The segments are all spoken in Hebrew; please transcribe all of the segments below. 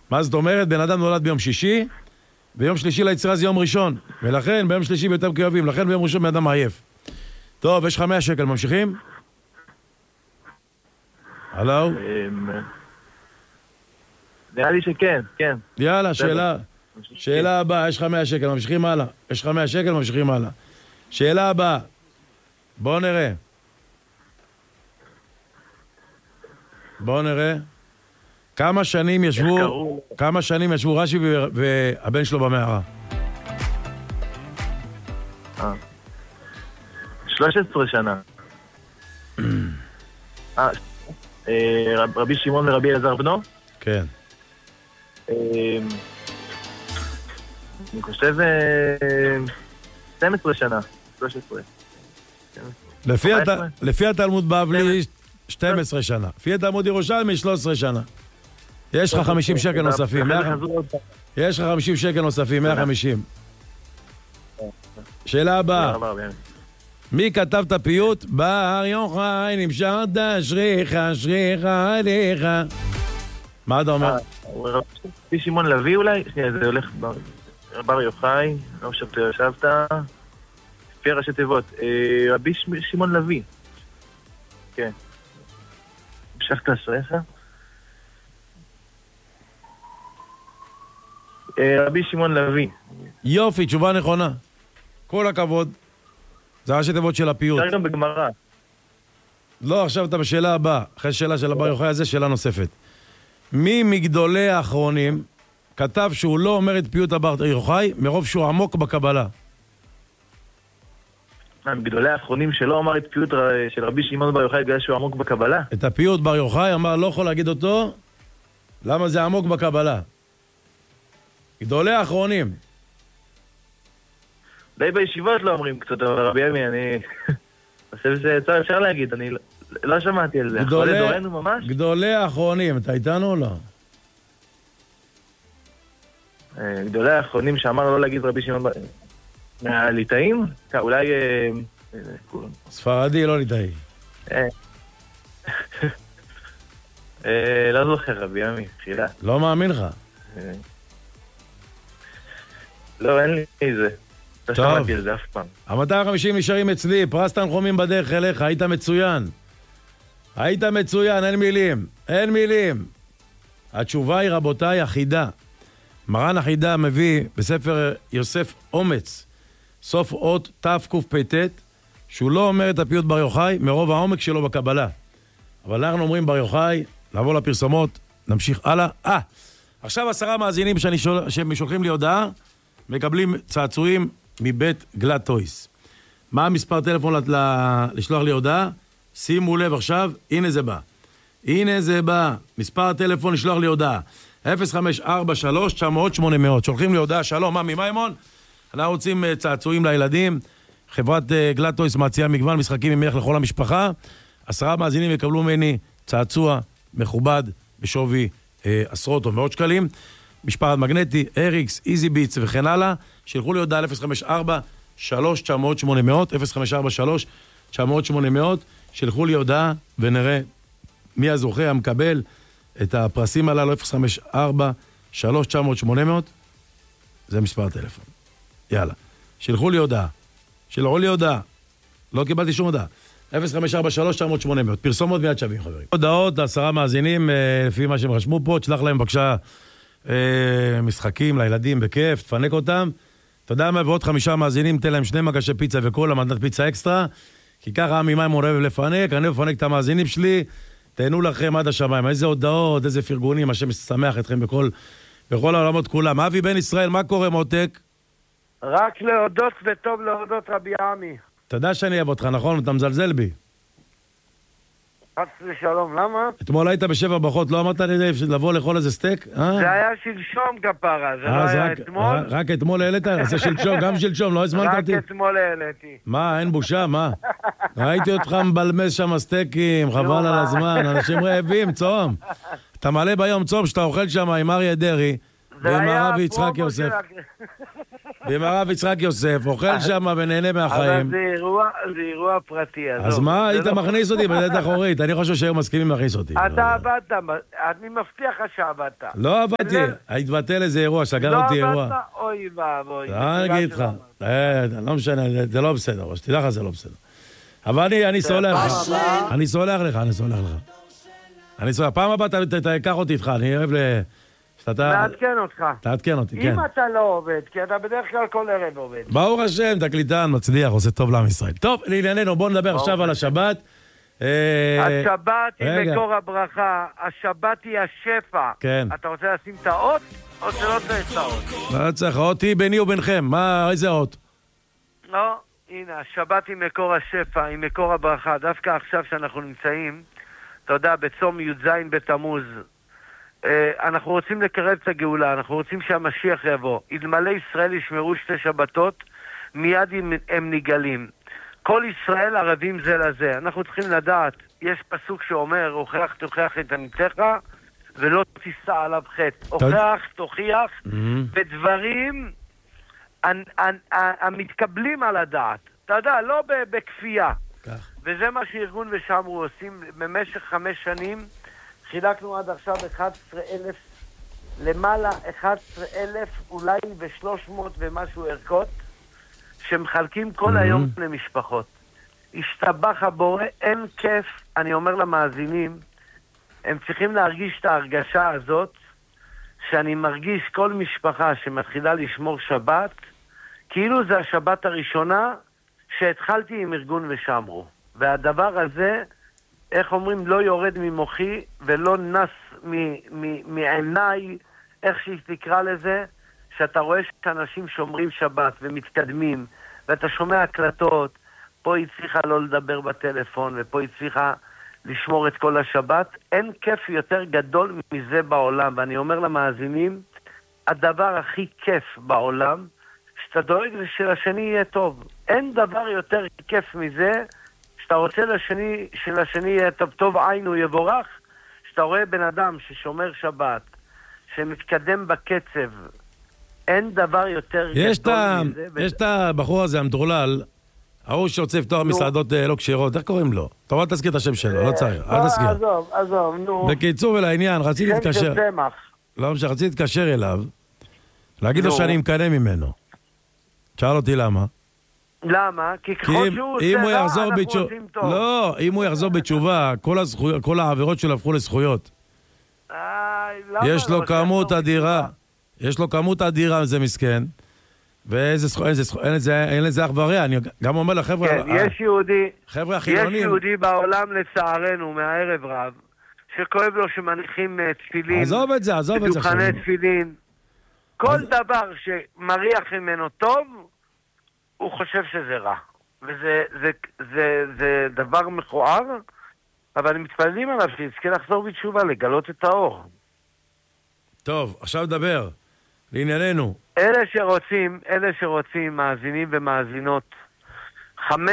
מה זאת אומרת? בן אדם נולד ביום שישי, ביום שלישי ליצירה זה יום ראשון, ולכן ביום שלישי ביותר כאוהבים, לכן ביום ראשון בן אדם עייף. טוב, יש לך 100 שקל, ממשיכים? הלו? נראה לי שכן, כן. יאללה, שאלה הבאה, יש לך 100 שקל, ממשיכים הלאה. יש לך 100 שקל, ממשיכים הלאה. שאלה הבאה, בואו נראה. כמה שנים ישבו רש"י והבן שלו במערה? 13 שנה. רבי שמעון ורבי אלעזר בנו? כן. אני חושב 12 שנה. 13. לפי התלמוד בבלי 12 שנה. לפי התלמוד ירושלמי 13 שנה. יש לך 50 שקל נוספים. יש לך 50 שקל נוספים, 150. שאלה הבאה. מי כתב את הפיוט? בר יוחאי נמשרת אשריך עליך. מה אתה אומר? רבי שמעון לוי אולי? זה הולך בר יוחאי, לא ישבת. לפי ראשי תיבות. רבי שמעון לוי. כן. המשכת אשריך? רבי שמעון לוי. יופי, תשובה נכונה. כל הכבוד. זה ראשי תיבות של הפיוט. אפשר גם בגמרא. לא, עכשיו אתה בשאלה הבאה. אחרי שאלה של הבר יוחאי הזה, שאלה נוספת. מי מגדולי האחרונים כתב שהוא לא אומר את פיוט הבר יוחאי מרוב שהוא עמוק בקבלה? מגדולי האחרונים שלא אמר את פיוט של רבי שמעון בר יוחאי בגלל שהוא עמוק בקבלה? את הפיוט בר יוחאי אמר לא יכול להגיד אותו, למה זה עמוק בקבלה? גדולי האחרונים. די בישיבות לא אומרים קצת, אבל רבי ימי, אני חושב שאפשר להגיד, אני לא שמעתי על זה. גדולי האחרונים, אתה איתנו או לא? גדולי האחרונים שאמר לא להגיד רבי שמעון בר... מהליטאים? אולי... ספרדי, לא ליטאי. לא זוכר רבי ימי, תחילה. לא מאמין לך. לא, אין לי איזה. לא שמעתי על זה אף פעם. 250 נשארים אצלי, פרס תנחומים בדרך אליך, היית מצוין. היית מצוין, אין מילים. התשובה היא רבותיי אחידה. מרן אחידה מביא בספר יוסף אומץ, סוף אות תקפ"ט, שהוא לא אומר את הפיוט בר יוחאי מרוב העומק שלו בקבלה. אבל אנחנו אומרים בר יוחאי, לעבור לפרסומות, נמשיך הלאה. עכשיו 10 מאזינים ששולחים לי הודעה, מקבלים צעצועים מבית גלאט טויס. מה המספר טלפון לשלוח לי הודעה? שימו לב עכשיו, הנה זה בא. מספר הטלפון לשלוח לי הודעה. 0543-900-800. שולחים לי הודעה, שלום, ממי מימון? אנחנו רוצים צעצועים לילדים. חברת גלאט טויס מציעה מגוון משחקים ממך לכל המשפחה. 10 מאזינים יקבלו ממני צעצוע מכובד בשווי עשרות או מאות שקלים. משפחת מגנטי, אריקס, איזי ביטס וכן הלאה. שלחו לי הודעה 054-300-800, 054-300-800. שלחו לי הודעה ונראה מי הזוכה המקבל את הפרסים הללו. 054-300-800. זה מספר הטלפון. יאללה. שלחו לי הודעה. לא קיבלתי שום הודעה. 054-300-800. פרסומות מיד שווים, חברים. הודעות, 10 מאזינים, לפי מה שהם רשמו פה, תשלח להם בבקשה משחקים לילדים בכיף, תפנק אותם. אתה יודע מה, ועוד 5 מאזינים, תן להם 2 מגשי פיצה וכל המתנת פיצה אקסטרה, כי ככה עמי מימון אוהב לפנק, אני מפנק את המאזינים שלי, תהנו לכם עד השמיים. איזה הודעות, איזה פרגונים, השם משמח אתכם בכל העולמות כולם. אבי בן ישראל, מה קורה מותק? רק להודות וטוב להודות רבי עמי. אתה יודע שאני אוהב אותך, נכון? אתה מזלזל בי. חס ושלום, למה? אתמול היית ב7 בחוט, לא אמרת לי לבוא לאכול איזה סטייק? זה היה שלשום כפרה, זה לא היה אתמול. רק אתמול העלית? זה שלשום, גם שלשום, לא הזמנת אותי? רק אתמול העליתי. מה, אין בושה, מה? ראיתי אותך מבלמס שם סטייקים, חבל על הזמן, אנשים רעבים, צום. אתה מלא ביום צום שאתה אוכל שם עם אריה דרי, ועם הרב יצחק יוסף. ועם הרב יצחק יוסף, אוכל שם ונהנה מהחיים. אבל זה אירוע פרטי. אז מה, היית מכניס אותי בדלת אחורית? אני חושב שהיו מסכימים להכניס אותי. אתה עבדת, אני מבטיח לך שעבדת. לא עבדתי, התבטל איזה אירוע, סגר אותי אירוע. לא עבדת? אוי ואבוי. אני אגיד לך, לא משנה, זה לא בסדר, שתדע לך זה לא בסדר. אבל אני סולח לך, אני סולח לך. פעם הבאה תקח אותי איתך, אני אוהב מעדכן אותך. תעדכן אותי, כן. אם אתה לא עובד, כי אתה בדרך כלל כל ערב עובד. ברוך השם, תקליטן, מצליח, עושה טוב לעם ישראל. טוב, לענייננו, בואו נדבר עכשיו על השבת. השבת היא מקור הברכה, השבת היא השפע. כן. אתה רוצה לשים את האות, או שלא צריך את האות? לא צריך, האות היא ביני וביניכם, איזה אות? לא, הנה, השבת היא מקור השפע, היא מקור הברכה. דווקא עכשיו שאנחנו נמצאים, אתה יודע, בצום י"ז בתמוז, אנחנו רוצים לקרב את הגאולה, אנחנו רוצים שהמשיח יבוא. אלמלא ישראל ישמרו 2 שבתות, מיד הם נגלים. כל ישראל ערבים זה לזה. אנחנו צריכים לדעת, יש פסוק שאומר, הוכח תוכיח את עמיתך, ולא תישא עליו חטא. הוכח תוכיח בדברים המתקבלים על הדעת. אתה יודע, לא בכפייה. וזה מה שארגון ושמרו עושים במשך 5 שנים. חילקנו עד עכשיו 11,000, למעלה 11,000, אולי ו300 ומשהו ערכות, שמחלקים כל היום למשפחות. השתבח הבורא, אין כיף, אני אומר למאזינים, הם צריכים להרגיש את ההרגשה הזאת, שאני מרגיש כל משפחה שמתחילה לשמור שבת, כאילו זה השבת הראשונה שהתחלתי עם ארגון ושמרו. והדבר הזה, איך אומרים, לא יורד ממוחי ולא נס מעיניי, איך שהיא תקרא לזה, שאתה רואה שאנשים שומרים שבת ומתקדמים, ואתה שומע הקלטות, פה היא צריכה לא לדבר בטלפון, ופה היא צריכה לשמור את כל השבת. אין כיף יותר גדול מזה בעולם, ואני אומר למאזינים, הדבר הכי כיף בעולם, שאתה דואג שלשני יהיה טוב. אין דבר יותר כיף מזה, שאתה רוצה שלשני יהיה טוב עין הוא יבורך, שאתה רואה בן אדם ששומר שבת, שמתקדם בקצב, אין דבר יותר גדול מזה. יש את הבחור הזה, המטורלל, ההוא שרוצה לפתוח מסעדות לא כשירות, איך קוראים לו? טוב, אל תזכיר את השם שלו, לא צריך, אל תזכיר. עזוב, נו. בקיצור ולעניין, רציתי להתקשר. שם של צמח. לא משנה, רציתי להתקשר אליו, להגיד לו שאני מקנא ממנו. שאל אותי למה. למה? כי ככל שהוא עושה רע, אנחנו עושים טוב. לא, אם הוא יחזור בתשובה, כל העבירות שלו הפכו לזכויות. יש לו כמות אדירה. יש לו כמות אדירה, זה מסכן. אין לזה אח ורע. אני גם אומר לחבר'ה... כן, יש יהודי... חבר'ה החילונים... יש יהודי בעולם, לצערנו, מהערב רב, שכואב לו שמניחים תפילין. עזוב את זה. דוכני תפילין. כל דבר שמריח ממנו טוב, הוא חושב שזה רע. וזה דבר מכוער, אבל הם מתפללים עליו שיזכה לחזור בתשובה, לגלות את האור. טוב, עכשיו דבר. לענייננו. אלה שרוצים, מאזינים ומאזינות, 5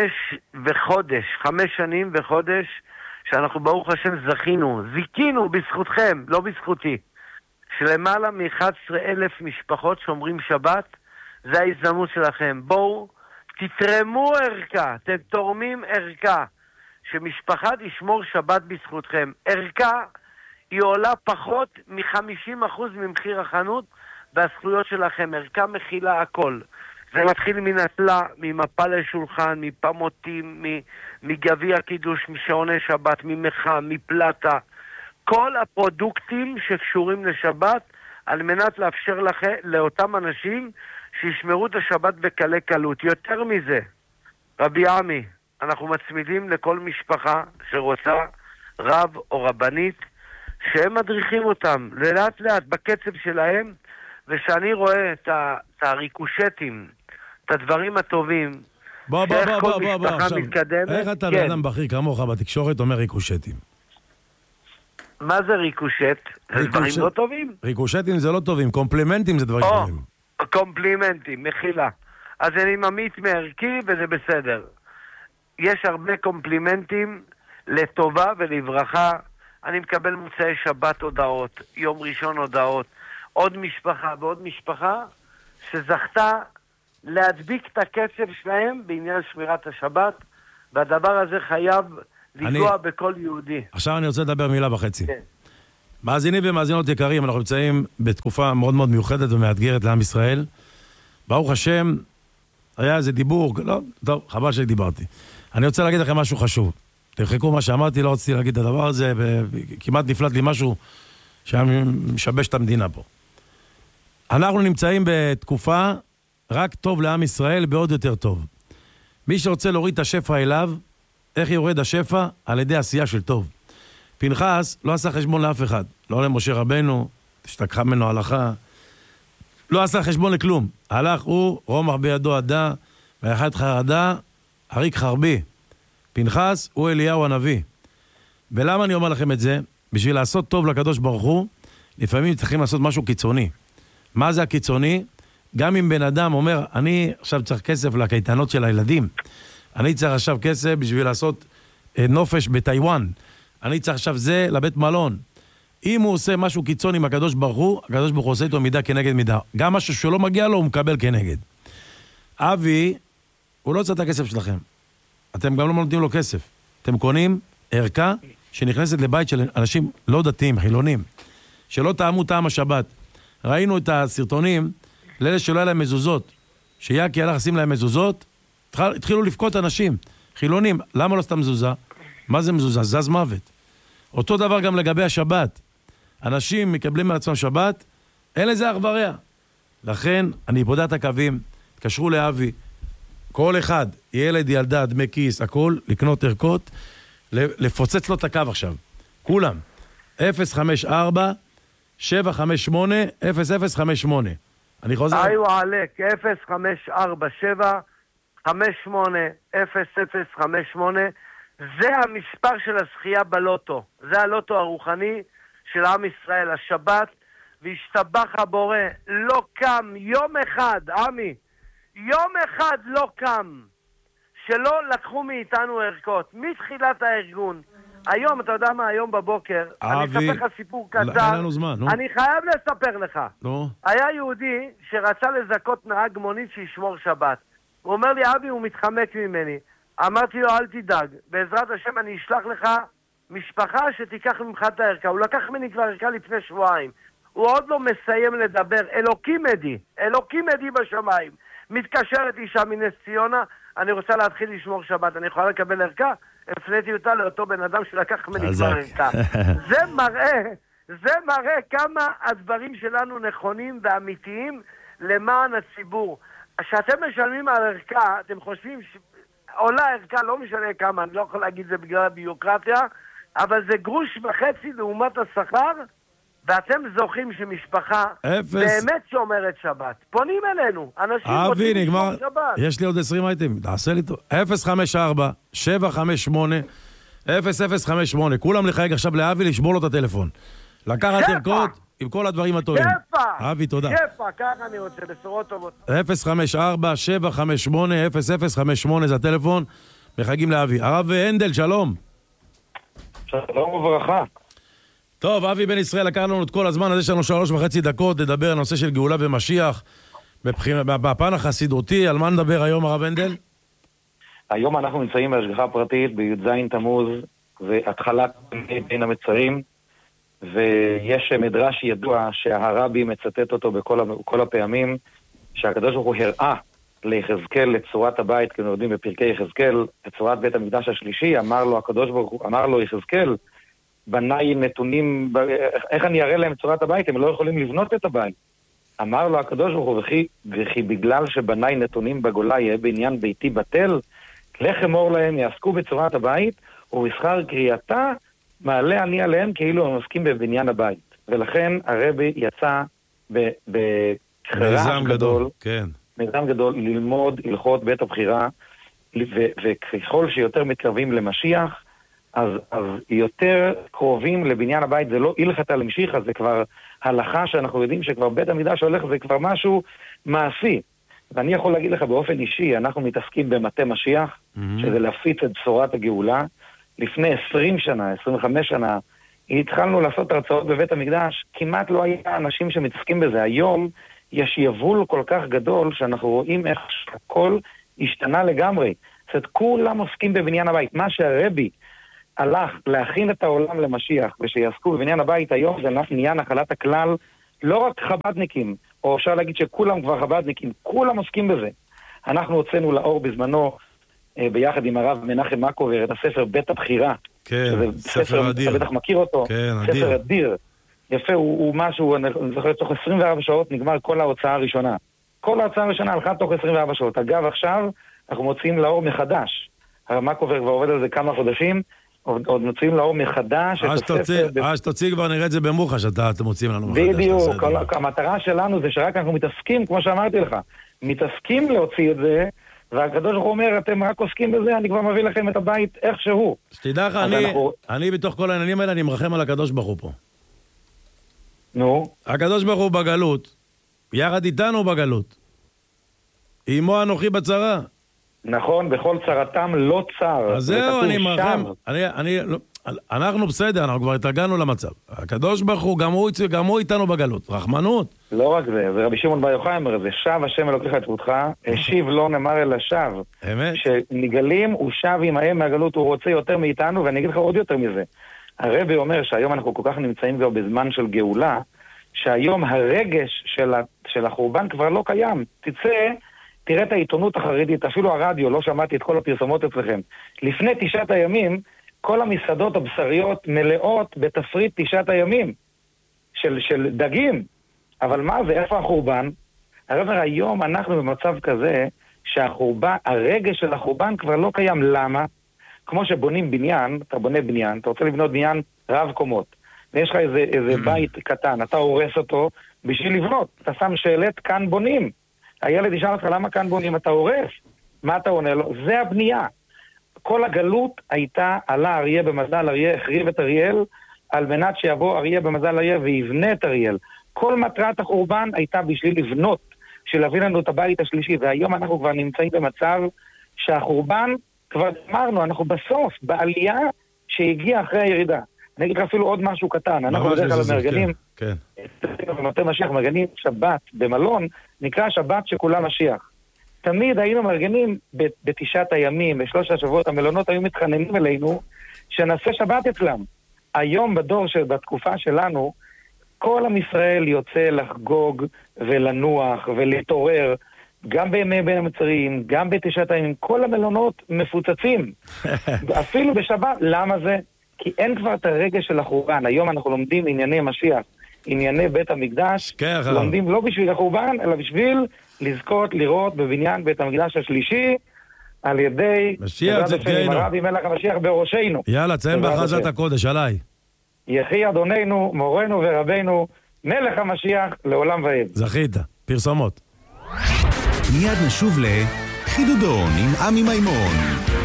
שנים וחודש, שאנחנו ברוך השם זיקינו בזכותכם, לא בזכותי, שלמעלה מ-11,000 משפחות שומרים שבת, זה ההזדמנות שלכם. בואו, תתרמו ערכה, אתם תורמים ערכה, שמשפחה תשמור שבת בזכותכם. ערכה היא עולה פחות מ-50% ממחיר החנות, והזכויות שלכם, ערכה מכילה הכל. זה מתחיל מנטלה, ממפה לשולחן, מפמותים, מגביע קידוש, משעוני שבת, ממחה, מפלטה. כל הפרודוקטים שקשורים לשבת, על מנת לאפשר לאותם אנשים שישמרו את השבת בקלי קלות. יותר מזה, רבי עמי, אנחנו מצמידים לכל משפחה שרוצה רב או רבנית, שהם מדריכים אותם לאט לאט בקצב שלהם, ושאני רואה את הריקושטים, את הדברים הטובים, שאיך כל משפחה מתקדמת. איך אתה בן אדם בכיר כמוך בתקשורת אומר ריקושטים? מה זה ריקושט? זה דברים לא טובים? ריקושטים זה לא טובים, קומפלימנטים זה דברים טובים. קומפלימנטים, מחילה. אז אני ממית מערכי וזה בסדר. יש הרבה קומפלימנטים לטובה ולברכה. אני מקבל מוצאי שבת הודעות, יום ראשון הודעות, עוד משפחה ועוד משפחה שזכתה להדביק את הקצב שלהם בעניין שמירת השבת, והדבר הזה חייב לגוע בכל יהודי. עכשיו אני רוצה לדבר מילה וחצי. כן. מאזינים ומאזינות יקרים, אנחנו נמצאים בתקופה מאוד מאוד מיוחדת ומאתגרת לעם ישראל. ברוך השם, היה איזה דיבור, לא, טוב, חבל שדיברתי. אני רוצה להגיד לכם משהו חשוב. תחכו מה שאמרתי, לא רציתי להגיד את הדבר הזה, וכמעט נפלט לי משהו שהיה משבש את המדינה פה. אנחנו נמצאים בתקופה רק טוב לעם ישראל, בעוד יותר טוב. מי שרוצה להוריד את השפע אליו, איך יורד השפע? על ידי עשייה של טוב. פנחס לא עשה חשבון לאף אחד. לא למשה רבנו, השתכחה ממנו הלכה. לא עשה חשבון לכלום. הלך הוא, רומח בידו עדה, ויחד חרדה, הריק חרבי. פנחס הוא אליהו הנביא. ולמה אני אומר לכם את זה? בשביל לעשות טוב לקדוש ברוך הוא, לפעמים צריכים לעשות משהו קיצוני. מה זה הקיצוני? גם אם בן אדם אומר, אני עכשיו צריך כסף לקייטנות של הילדים, אני צריך עכשיו כסף בשביל לעשות נופש בטיואן, אני צריך עכשיו זה לבית מלון. אם הוא עושה משהו קיצוני עם הקדוש ברוך הוא, הקדוש ברוך הוא עושה איתו מידה כנגד מידה. גם משהו שלא מגיע לו, הוא מקבל כנגד. אבי, הוא לא צריך את הכסף שלכם. אתם גם לא נותנים לו כסף. אתם קונים ערכה שנכנסת לבית של אנשים לא דתיים, חילונים, שלא טעמו טעם השבת. ראינו את הסרטונים, לאלה שלא היה להם מזוזות. שיאקי הלך לשים להם מזוזות, התחילו לפקות אנשים, חילונים. למה לא סתם מזוזה? מה זה מזוזה? זז מוות. אותו דבר גם לגבי השבת. אנשים מקבלים מעצמם שבת, אין לזה אח ורע. לכן, אני פודה את הקווים, תקשרו לאבי, כל אחד, ילד, ילדה, דמי כיס, הכל, לקנות ערכות, לפוצץ לו את הקו עכשיו. כולם. 054 758 0058. אני חוזר. איו עלק, 0547 58 0058. זה המספר של הזכייה בלוטו. זה הלוטו הרוחני של עם ישראל, השבת, והשתבח הבורא. לא קם יום אחד, עמי, יום אחד לא קם, שלא לקחו מאיתנו ערכות, מתחילת הארגון. היום, אתה יודע מה, היום בבוקר, אני אספר לך סיפור קצר. אין לנו זמן, נו. אני חייב לספר לך. נו. היה יהודי שרצה לזכות נהג מונית שישמור שבת. הוא אומר לי, אבי, הוא מתחמק ממני. אמרתי לו, אל תדאג, בעזרת השם אני אשלח לך משפחה שתיקח ממך את הערכה. הוא לקח ממני כבר ערכה לפני שבועיים. הוא עוד לא מסיים לדבר, אלוקים עדי בשמיים. מתקשרת אישה מנס ציונה, אני רוצה להתחיל לשמור שבת, אני יכולה לקבל ערכה? הפניתי אותה לאותו בן אדם שלקח ממני כבר ערכה. זה מראה כמה הדברים שלנו נכונים ואמיתיים למען הציבור. כשאתם משלמים על ערכה, אתם חושבים עולה ערכה, לא משנה כמה, אני לא יכול להגיד זה בגלל הביוקרטיה, אבל זה גרוש וחצי לעומת השכר, ואתם זוכים שמשפחה באמת שומרת שבת. פונים אלינו, אנשים רוצים לשמור שבת. יש לי עוד 20 אייטם, תעשה לי טוב. 054 758 0058. כולם לחייג עכשיו לאבי לשבור לו את הטלפון. לקחת ערכות עם כל הדברים הטובים. שפע! אבי, תודה. שפע, ככה אני רוצה, בשורות טובות. 054 758 0058 זה הטלפון. מחייגים לאבי. הרב הנדל, שלום. שלום וברכה. טוב, אבי בן ישראל לקח לנו את כל הזמן, אז יש לנו 3.5 דקות לדבר על נושא של גאולה ומשיח, בפן החסידותי. על מה נדבר היום, הרב הנדל? היום אנחנו נמצאים בהשגחה פרטית בי"ז תמוז, והתחלת בין המצרים, ויש מדרש ידוע שהרבי מצטט אותו בכל הפעמים, שהקדוש ברוך הוא הראה ליחזקאל לצורת הבית, כי אנחנו יודעים בפרקי יחזקאל, לצורת בית המקדש השלישי, אמר לו הקדוש ברוך הוא, אמר לו יחזקאל, בניי נתונים, איך אני אראה להם צורת הבית? הם לא יכולים לבנות את הבית. אמר לו הקדוש ברוך הוא, וכי בגלל שבניי נתונים בגולה יהיה בעניין ביתי בטל, לך אמור להם, יעסקו בצורת הבית, ובשכר קריאתה, מעלה אני עליהם כאילו הם עוסקים בבניין הבית. ולכן הרבי יצא בבחירה גדול, כן. מיזם גדול ללמוד הלכות בית הבחירה, וככל שיותר מתקרבים למשיח, אז יותר קרובים לבניין הבית. זה לא הלכתה למשיחה, זה כבר הלכה שאנחנו יודעים שכבר בית המקדש הולך, זה כבר משהו מעשי. ואני יכול להגיד לך באופן אישי, אנחנו מתעסקים במטה משיח, שזה להפיץ את בשורת הגאולה. לפני 20 שנה, 25 שנה, התחלנו לעשות הרצאות בבית המקדש, כמעט לא היה אנשים שמתעסקים בזה. היום יש יבול כל כך גדול שאנחנו רואים איך הכל השתנה לגמרי. זאת אומרת, כולם עוסקים בבניין הבית. מה שהרבי הלך להכין את העולם למשיח ושיעסקו בבניין הבית היום, זה נהיה נחלת הכלל, לא רק חבדניקים, או אפשר להגיד שכולם כבר חבדניקים, כולם עוסקים בזה. אנחנו הוצאנו לאור בזמנו, ביחד עם הרב מנחם מקובר, את הספר בית הבחירה. כן, ספר אדיר. אתה בטח מכיר אותו. כן, ספר אדיר. יפה, הוא משהו, אני זוכר, תוך 24 שעות נגמר כל ההוצאה הראשונה. כל ההוצאה הראשונה הלכה תוך 24 שעות. אגב, עכשיו אנחנו מוציאים לאור מחדש. הרב מקובר כבר עובד על זה כמה חודשים, עוד מוציאים לאור מחדש את הספר. אז תוציא כבר נראה את זה במוחה שאתם מוציאים לנו מחדש. בדיוק, המטרה שלנו זה שרק אנחנו מתעסקים, כמו שאמרתי לך, מתעסקים להוציא את זה, והקדוש ברוך הוא אומר, אתם רק עוסקים בזה, אני כבר מביא לכם את הבית איכשהו. שתדע לך, אני בתוך כל העניינים האלה, אני מרחם על הקדוש ברוך הוא פה. נו? הקדוש ברוך הוא בגלות, יחד איתנו בגלות. עמו אנוכי בצרה. נכון, בכל צרתם לא צר. אז זהו, אני מרחם. אנחנו בסדר, אנחנו כבר התרגלנו למצב. הקדוש ברוך הוא, גם הוא איתנו בגלות. רחמנות. לא רק זה, ורבי שמעון בר יוחאי אומר, זה שב השם אלוקיך את זכותך, השיב לא נאמר אלא שב. אמת. שנגלים, הוא שב עמהם מהגלות, הוא רוצה יותר מאיתנו, ואני אגיד לך עוד יותר מזה. הרבי אומר שהיום אנחנו כל כך נמצאים כבר בזמן של גאולה, שהיום הרגש של החורבן כבר לא קיים. תראה את העיתונות החרדית, אפילו הרדיו, לא שמעתי את כל הפרסומות אצלכם. לפני 9 הימים, כל המסעדות הבשריות מלאות בתפריט 9 הימים של דגים. אבל מה זה? איפה החורבן? הרי היום אנחנו במצב כזה שהחורבן, הרגש של החורבן כבר לא קיים. למה? כמו שבונים בניין, אתה בונה בניין, אתה רוצה לבנות בניין רב קומות, ויש לך איזה בית קטן, אתה הורס אותו בשביל לבנות. אתה שם שלט, כאן בונים. הילד ישאל אותך, למה כאן בונים? אתה הורס. מה אתה עונה לו? זה הבנייה. כל הגלות הייתה, עלה אריה במזל אריה, החריב את אריאל, על מנת שיבוא אריה במזל אריה ויבנה את אריאל. כל מטרת החורבן הייתה בשביל לבנות, בשביל להביא לנו את הבית השלישי, והיום אנחנו כבר נמצאים במצב שהחורבן, כבר אמרנו, אנחנו בסוף, בעלייה שהגיעה אחרי הירידה. אני אגיד לך אפילו עוד משהו קטן, אנחנו בדרך כלל מרגנים, במטה משיח מרגנים שבת במלון, נקרא שבת שכולה משיח. תמיד היינו מרגנים ב9 הימים, ב3 השבועות, המלונות היו מתחננים אלינו, שנעשה שבת אצלם. היום בדור בתקופה שלנו, כל עם ישראל יוצא לחגוג ולנוח ולהתעורר, גם בימי בין המצרים, גם ב9 הימים, כל המלונות מפוצצים. אפילו בשבת, למה זה? כי אין כבר את הרגש של החורבן. היום אנחנו לומדים ענייני משיח, ענייני בית המקדש, לומדים לא בשביל החורבן, אלא בשביל לזכות לראות בבניין בית המקדש השלישי, על ידי משיח צדקנו, הרבי מלך המשיח בראשנו. יאללה, ציין בהכרזת הקודש, עליי. יחי אדוננו, מורנו ורבנו, מלך המשיח לעולם ועד. זכית, פרסומות. מיד נשוב לחידודון עם עמי מימון.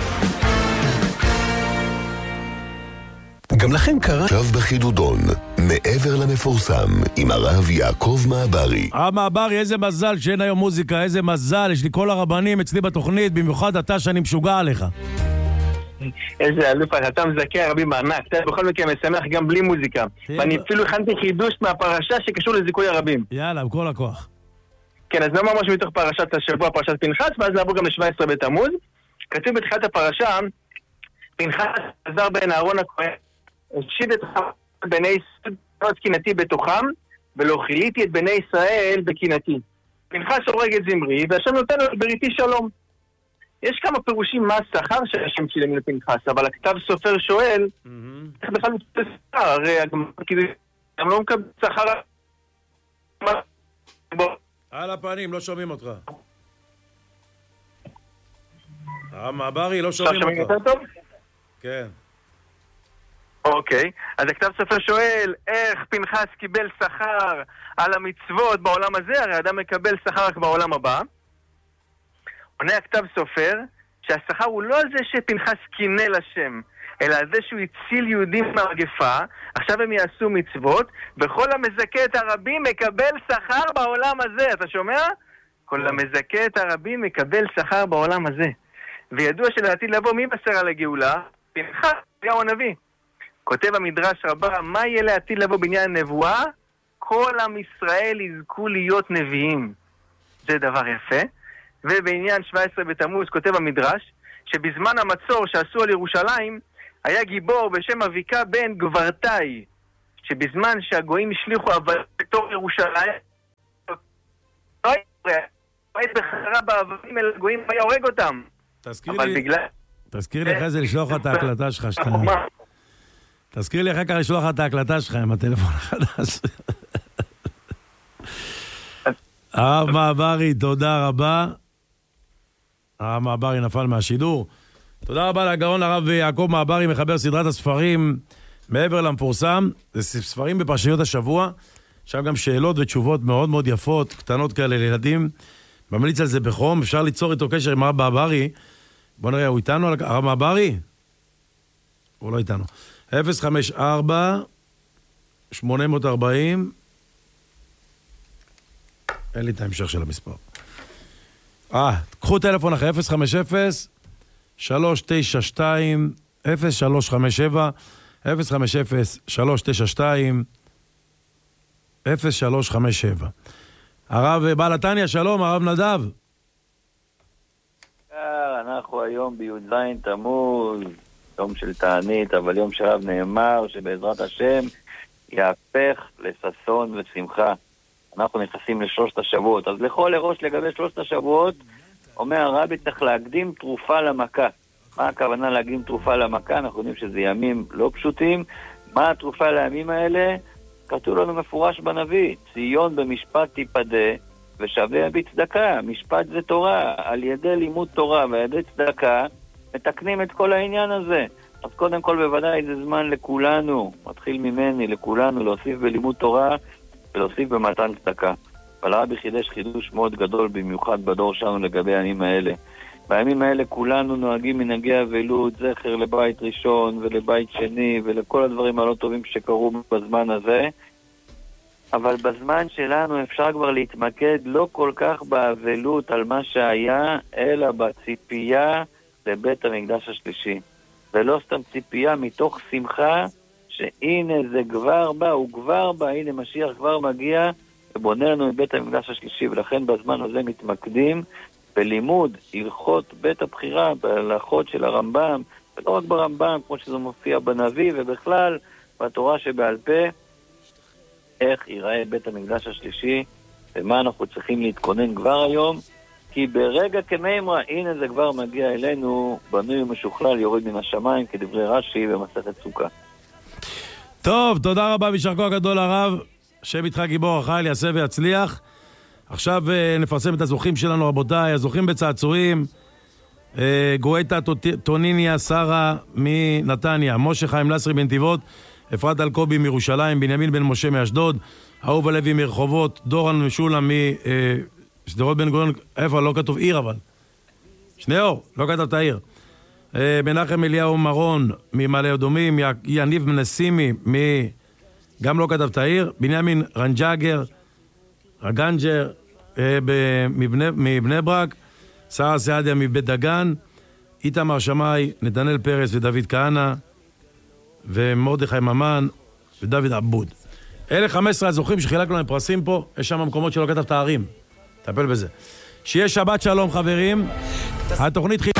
גם לכם קרה עכשיו בחידודון, מעבר למפורסם, עם הרב יעקב מעברי. מעברי, איזה מזל שאין היום מוזיקה, איזה מזל, יש לי כל הרבנים אצלי בתוכנית, במיוחד אתה שאני משוגע עליך. איזה אלוף, אתה מזכה רבים מענק, אתה בכל מקרה משמח גם בלי מוזיקה. ואני אפילו הכנתי חידוש מהפרשה שקשור לזיכוי הרבים. יאללה, בכל הכוח. כן, אז נאמר משהו מתוך פרשת השבוע, פרשת פנחס, ואז נעבור גם ל-17 בתמוז. כתוב בתחילת הפרשה, פנחס עזר בן אהרון הכהן, הושיב את בני ישראל קינתי בתוכם, ולא חיליתי את בני ישראל בקינתי. פנחס הורג את זמרי, והשם נותן לו בריתי שלום. יש כמה פירושים מה השכר שהשם שילם לפנחס, אבל הכתב סופר שואל, איך בכלל הוא שכר? הרי גם לא מקבל שכר. על הפנים, לא שומעים אותך. מעברי, לא שומעים אותך. יותר טוב? כן. אוקיי, אז הכתב סופר שואל, איך פנחס קיבל שכר על המצוות בעולם הזה? הרי אדם מקבל שכר רק בעולם הבא. עונה הכתב סופר שהשכר הוא לא על זה שפנחס קינא לשם, אלא על זה שהוא הציל יהודים מהמגפה. עכשיו הם יעשו מצוות, וכל המזכה את הרבים מקבל שכר בעולם הזה. אתה שומע? כל המזכה את הרבים מקבל שכר בעולם הזה. וידוע שלעתיד לבוא מי בסר על הגאולה? פנחס, גם הנביא. כותב המדרש רבה, מה יהיה לעתיד לבוא בעניין הנבואה? שכל עם ישראל יזכו להיות נביאים. זה דבר יפה. ובעניין 17 בתמוז כותב המדרש, שבזמן המצור שעשו על ירושלים, היה גיבור בשם אביקה בן גברתאי, שבזמן שהגויים השליחו אבנים בתור ירושלים, לא היה בחרה באבנים אל הגויים, היה הורג אותם. תזכיר לי אחרי זה לשלוח את ההקלטה שלך שאתה... תזכיר לי אחר כך לשלוח את ההקלטה שלך עם הטלפון החדש. הרב מעברי, תודה רבה. הרב מעברי נפל מהשידור. תודה רבה לגאון הרב יעקב מעברי, מחבר סדרת הספרים מעבר למפורסם. זה ספרים בפרשיות השבוע. עכשיו גם שאלות ותשובות מאוד מאוד יפות, קטנות כאלה לילדים. ממליץ על זה בחום. אפשר ליצור איתו קשר עם הרב מעברי. בוא נראה, הוא איתנו? הרב מעברי? הוא לא איתנו. 054-840 אין לי את ההמשך של המספר. קחו טלפון אחרי 050-392-0357 050-392-0357 הרב בעל התניא, שלום, הרב נדב. אנחנו היום בי"ז תמוז, יום של תענית, אבל יום שעליו נאמר שבעזרת השם יהפך לששון ושמחה. אנחנו נכנסים לשלושת השבועות. אז לכל ראש לגבי שלושת השבועות, אומר הרבי, צריך להקדים תרופה למכה. מה הכוונה להקדים תרופה למכה? אנחנו יודעים שזה ימים לא פשוטים. מה התרופה לימים האלה? כתוב לנו מפורש בנביא, ציון במשפט תיפדה ושווה בצדקה. משפט זה תורה. על ידי לימוד תורה ועל ידי צדקה מתקנים את כל העניין הזה. אז קודם כל בוודאי זה זמן לכולנו, מתחיל ממני, לכולנו, להוסיף בלימוד תורה ולהוסיף במתן צדקה. אבל הרבי חידש חידוש מאוד גדול, במיוחד בדור שלנו לגבי הימים האלה. בימים האלה כולנו נוהגים מנהגי אבלות, זכר לבית ראשון ולבית שני ולכל הדברים הלא טובים שקרו בזמן הזה. אבל בזמן שלנו אפשר כבר להתמקד לא כל כך באבלות על מה שהיה, אלא בציפייה לבית המקדש השלישי. ולא סתם ציפייה, מתוך שמחה שהנה זה כבר בא, הוא כבר בא, הנה משיח כבר מגיע ובונה לנו את בית המקדש השלישי. ולכן בזמן הזה מתמקדים בלימוד הלכות בית הבחירה, בהלכות של הרמב"ם, ולא רק ברמב"ם, כמו שזה מופיע בנביא, ובכלל בתורה שבעל פה, איך ייראה בית המקדש השלישי, ומה אנחנו צריכים להתכונן כבר היום, כי ברגע כמימרה, הנה זה כבר מגיע אלינו, בנוי ומשוכלל, יורד מן השמיים, כדברי רש"י במסכת סוכה. טוב, תודה רבה, וישר כוח גדול הרב, שם איתך גיבור החיל, יעשה ויצליח. עכשיו נפרסם את הזוכים שלנו, רבותיי, הזוכים בצעצועים, גואטה טוניניה שרה מנתניה, משה חיים לסרי בנתיבות, אפרת אלקובי מירושלים, בנימין בן משה מאשדוד, אהוב הלוי מרחובות, דורן משולם משדרות בן גוריון, איפה? לא כתוב עיר אבל. שניאור, לא כתב את העיר. מנחם אליהו מרון ממעלה אדומים, יניב מנסימי, גם לא כתב את העיר, בנימין רנג'אגר, רגנג'ר מבני ברק, שרה סעדיה מבית דגן, איתמר שמאי, נתנאל פרס ודוד כהנא, ומרדכי ממן ודוד עבוד. אלה 15 הזוכים שחילקנו להם פרסים פה, יש שם מקומות שלא כתב את הערים. טפל בזה. שיהיה שבת שלום חברים. התוכנית